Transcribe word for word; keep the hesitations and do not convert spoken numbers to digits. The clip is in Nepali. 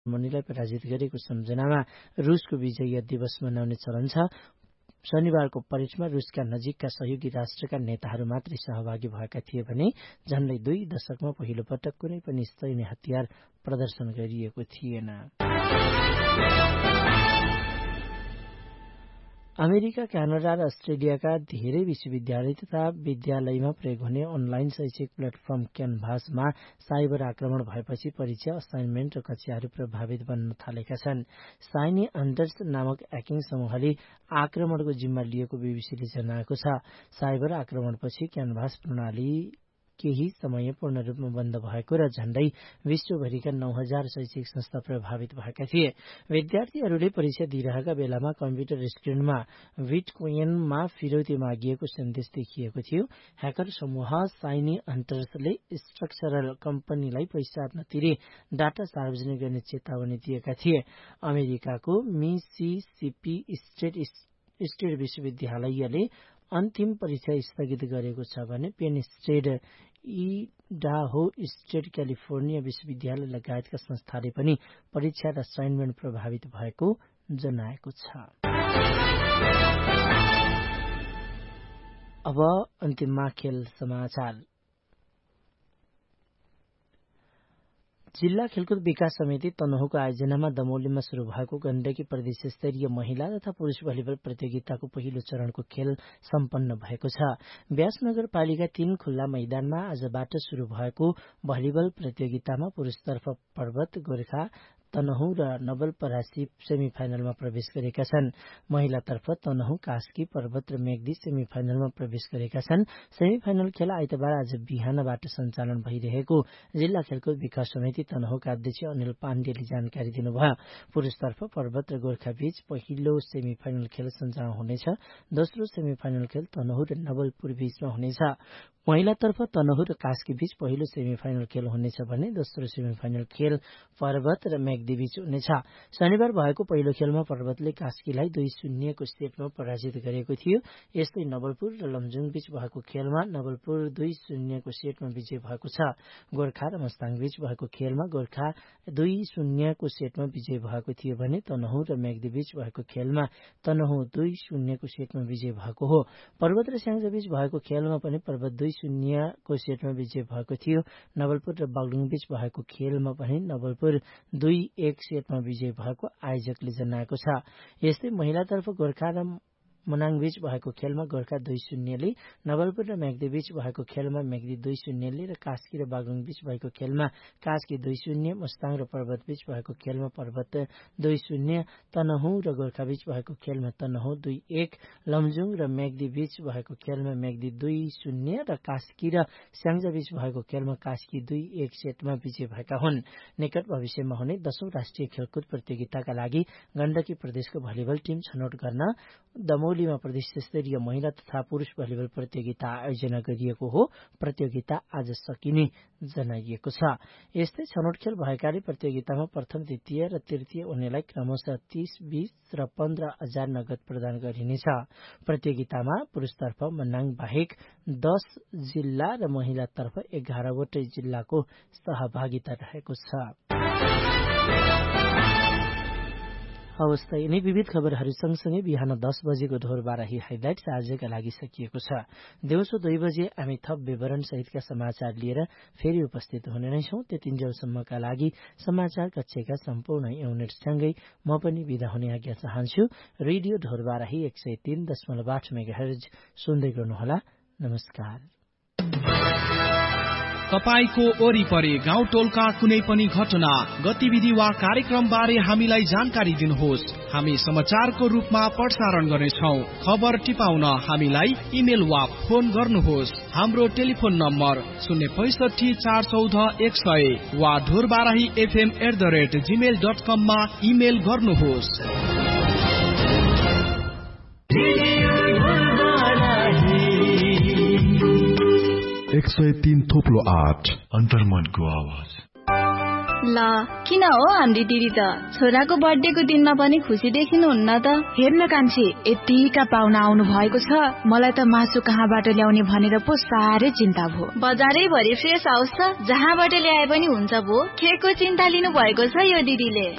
जर्मनीलाई पराजित गरेको सम्झनामा रुसको विजय दिवस मनाउने चलन छ। शनिबारको परेडमा रुसका नजिकका सहयोगी राष्ट्रका नेताहरू मात्रै सहभागी भएका थिए भने झण्डै दुई दशकमा पहिलो पटक कुनै पनि सैन्य हतियार प्रदर्शन गरिएको थिएन। अमेरिका, क्यानाडा र अस्ट्रेलियाका धेरै विश्वविद्यालय तथा विद्यालयमा प्रयोग हुने अनलाइन शैक्षिक प्लेटफर्म क्यानभासमा साइबर आक्रमण भएपछि परीक्षा, असाइनमेन्ट र कक्षाहरू प्रभावित बन्न थालेका छन्। साइनी अन्डर्स नामक ह्याकिङ समूहले आक्रमणको जिम्मा लिएको बीबीसीले जनाएको छ। साइबर आक्रमणपछि क्यानभास प्रणाली केही समय पूर्ण रूपमा बन्द भएको र झण्डै विश्वभरिका नौ हजार शैक्षिक संस्था प्रभावित भएका थिए। विद्यार्थीहरूले परीक्षा दिइरहेका बेलामा कम्प्युटर स्क्रिनमा बिटकोइनमा फिरौती मागिएको सन्देश देखिएको थियो। ह्याकर समूह साइनी हन्टर्सले स्ट्रक्चरल कम्पनीलाई पैसा नतिरे डाटा सार्वजनिक गर्ने चेतावनी दिएका थिए। अमेरिकाको मिसिसिपी स्टेट स्टेट विश्वविद्यालयले अन्तिम परीक्षा स्थगित गरेको छ भने Penn State, Idaho state, California विश्वविद्यालय लगायतका संस्थाले पनि परीक्षा र असाइनमेन्ट प्रभावित भएको जनाएको छ। अब अन्तिममा खेल समाचार। जिल्ला खेलकुद विकास समिति तनहुको आयोजनामा दमौलीमा शुरू भएको गण्डकी प्रदेश स्तरीय महिला तथा पुरूष भलिबल प्रतियोगिताको पहिलो चरणको खेल सम्पन्न भएको छ। व्यास नगरपालिका तीन खुल्ला मैदानमा आजबाट शुरू भएको भलिबल प्रतियोगितामा पुरूषतर्फ पर्वत, गोर्खा, तनहु र नवलपरासी सेमी फाइनलमा प्रवेश गरेका छन्। महिलातर्फ तनहु, कास्की, पर्वत र मेग्दी सेमी फाइनलमा प्रवेश गरेका छन्। सेमी फाइनल खेल आइतबार आज बिहानबाट सञ्चालन भइरहेको जिल्ला खेलकुद विकास समिति तनहुका अध्यक्ष अनिल पाण्डेले जानकारी दिनुभयो। पुरूषतर्फ पर्वत र गोर्खा बीच पहिलो सेमी फाइनल खेल सञ्चालन हुनेछ। दोस्रो सेमी फाइनल खेल तनहु र नवलपुर बीचमा हुनेछ। महिलातर्फ तनहु र कास्की बीच पहिलो सेमी फाइनल खेल हुनेछ भने दोस्रो सेमी फाइनल खेल पर्वत र मेग्दी बीच हुनेछ। शनिबार भएको पहिलो खेलमा पर्वतले कास्कीलाई दुई शून्यको सेटमा पराजित गरेको थियो। यस्तै नवलपुर र लमजुङ बीच भएको खेलमा नवलपुर दुई शून्यको सेटमा विजय भएको छ। गोर्खा र मस्ताङ बीच भएको खेलमा गोर्खा दुई शून्यको सेटमा विजय भएको थियो भने तनहु र मेग्दी बीच भएको खेलमा तनहु दुई शून्यको सेटमा विजय भएको हो। पर्वत र स्याङ्जा बीच भएको खेलमा पनि पर्वत दुई शून्यको सेटमा विजय भएको थियो। नवलपुर र बागलुङ बीच भएको खेलमा पनि नवलपुर दुई एक सेटमा विजय भएको आयोजकले जनाएको छ। यस्तै महिलातर्फ गोर्खा र मनाङ बीच भएको खेलमा गोर्खा दुई शून्यले, नवलपुर र मेग्दी बीच भएको खेलमा मेग्दी दुई शून्यले र कास्की र बागलुङ बीच भएको खेलमा कास्की दुई शून्य, मस्ताङ र पर्वत बीच भएको खेलमा पर्वत दुई शून्य, तनहु र गोर्खा बीच भएको खेलमा तनहु दुई एक, लमजुङ र मेग्दी बीच भएको खेलमा मेग्दी दुई शून्य र कास्की र स्याङ्जा बीच भएको खेलमा कास्की दुई एक सेटमा विजय भएका हुन्। निकट भविष्यमा हुने दशौं राष्ट्रिय खेलकुद प्रतियोगिताका लागि गण्डकी प्रदेशको भलिबल टिम छनौट गर्न दमौलीमा प्रदेश स्तरीय महिला तथा पुरूष भलिबल प्रतियोगिता आयोजना गरिएको हो। प्रतियोगिता आज सकिने जनाइएको छ। यस्तै छनौट खेल भएकाले प्रतियोगितामा प्रथम, द्वितीय र तृतीय हुनेलाई क्रमशः तीस, बीस र पन्ध्र हजार नगद प्रदान गरिनेछ। प्रतियोगितामा पुरूषतर्फ मनाङ बाहेक दस जिल्ला र महिलातर्फ एघारवटै जिल्लाको सहभागिता रहेको छ। अवस्था यिनै विविध खबरहरू सँगसँगै बिहान दस बजेको ढोर बाराही हाइलाइट्स आजका लागि सकिएको छ। दिउँसो दुई बजे हामी थप विवरण सहितका समाचार लिएर फेरि उपस्थित हुने नै छौं। त्यतिन्जेलसम्मका लागि समाचार कक्षका सम्पूर्ण युनिटसँगै म पनि बिदा हुने आज्ञा चाहन्छु। रेडियो ढोर बाराही एक सय तीन दशमलव आठ मेगाहर्ज सुन्दै गर्नुहोला। नमस्कार। तपाईको वरिपरि गाउँ टोलका कुनै पनि घटना, गतिविधि वा कार्यक्रम बारे हामीलाई जानकारी दिनुहोस्। हामी समाचारको रूपमा प्रसारण गर्नेछौं। खबर टिपाउन हामीलाई इमेल वा फोन गर्नुहोस्। हाम्रो टेलिफोन नम्बर शून्य पैसठी चार चौध एक सय वा Dhorbarahi FM at the rate Gmail dot कम मा इमेल गर्नुहोस्। एक सय तीन थोप्लो आठ अन्तर्मनको आवाज। ल किन हो हाम्री दिदी त छोराको बर्थडेको दिनमा पनि खुसी देखिनुहुन्न त? हेर्न कान्छी, यतिका पाहुना आउनु भएको छ, मलाई त मासु कहाँबाट ल्याउने भनेर पो साह्रै चिन्ता भयो। बजारै भरि फ्रेस आओस् त, जहाँबाट ल्याए पनि हुन्छ भो। केको चिन्ता लिनु भएको छ यो दिदीले?